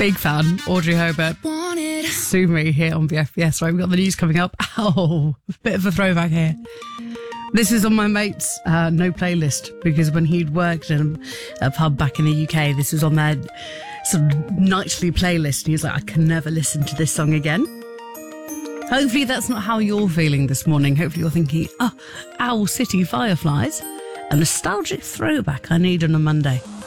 Big fan, Audrey Hobart. Sue me here on BFBS. Right, we've got the news coming up. Oh, a bit of a throwback here. This is on my mate's no playlist, because when he'd worked in a pub back in the UK, this was on their sort of nightly playlist. And he was like, I can never listen to this song again. Hopefully that's not how you're feeling this morning. Hopefully you're thinking, oh, Owl City Fireflies, a nostalgic throwback I need on a Monday.